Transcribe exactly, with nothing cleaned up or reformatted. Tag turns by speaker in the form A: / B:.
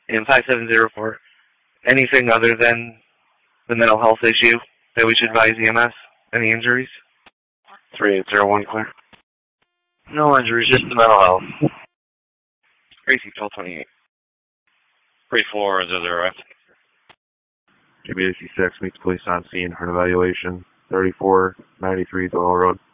A: in five seven zero four. Anything other than the mental health issue that we should advise E M S? Any injuries?
B: three eight zero one, clear.
A: No injuries, just the mental health. Gracie, twelve twenty-eight.
B: three four zero zero.
C: J B A C six meets police on scene for an evaluation. thirty-four ninety-three Doyle Road.